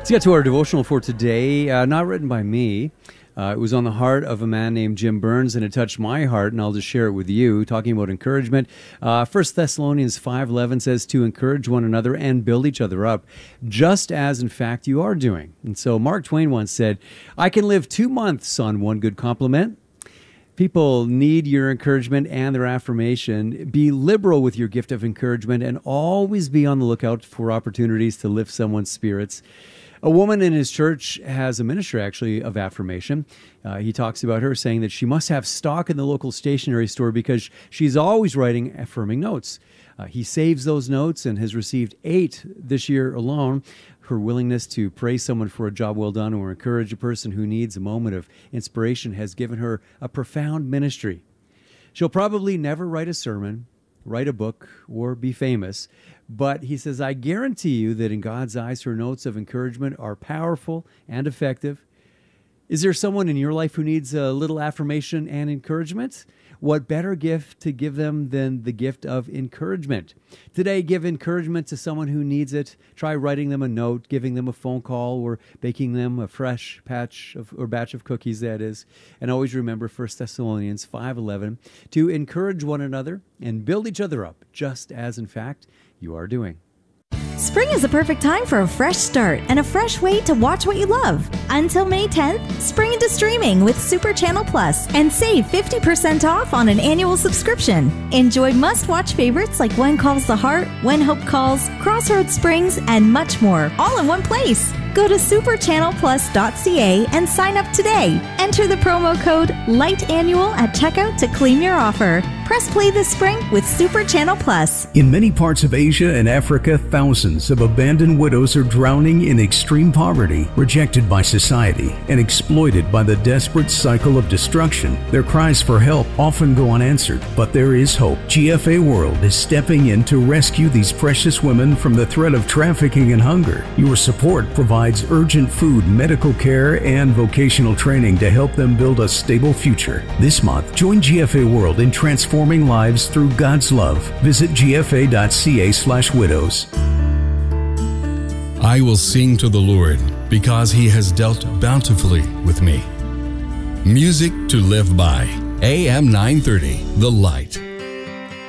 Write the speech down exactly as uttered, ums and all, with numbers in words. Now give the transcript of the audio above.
Let's get to our devotional for today. Uh, not written by me. Uh, it was on the heart of a man named Jim Burns, and it touched my heart, and I'll just share it with you, talking about encouragement. Uh, First Thessalonians five eleven says to encourage one another and build each other up, just as, in fact, you are doing. And so Mark Twain once said, I can live two months on one good compliment. People need your encouragement and their affirmation. Be liberal with your gift of encouragement and always be on the lookout for opportunities to lift someone's spirits. A woman in his church has a ministry, actually, of affirmation. Uh, he talks about her saying that she must have stock in the local stationery store because she's always writing affirming notes. Uh, he saves those notes and has received eight this year alone. Her willingness to praise someone for a job well done or encourage a person who needs a moment of inspiration has given her a profound ministry. She'll probably never write a sermon, write a book, or be famous. But he says, I guarantee you that in God's eyes, her notes of encouragement are powerful and effective. Is there someone in your life who needs a little affirmation and encouragement? What better gift to give them than the gift of encouragement? Today, give encouragement to someone who needs it. Try writing them a note, giving them a phone call, or baking them a fresh patch of, or batch of cookies, that is. And always remember First Thessalonians five eleven, to encourage one another and build each other up, just as, in fact, you are doing. Spring is a perfect time for a fresh start and a fresh way to watch what you love. Until May tenth, spring into streaming with Super Channel Plus and save fifty percent off on an annual subscription. Enjoy must-watch favorites like When Calls the Heart, When Hope Calls, Crossroads Springs, and much more, all in one place. Go to super channel plus dot c a and sign up today. Enter the promo code LIGHTANNUAL at checkout to claim your offer. Press play this spring with Super Channel Plus. In many parts of Asia and Africa, thousands of abandoned widows are drowning in extreme poverty, rejected by society, and exploited by the desperate cycle of destruction. Their cries for help often go unanswered, but there is hope. G F A World is stepping in to rescue these precious women from the threat of trafficking and hunger. Your support provides urgent food, medical care, and vocational training to help them build a stable future. This month, join G F A World in transforming lives through God's love. Visit g f a dot c a slash widows. I will sing to the Lord because he has dealt bountifully with me. Music to live by. A M nine thirty, The Light.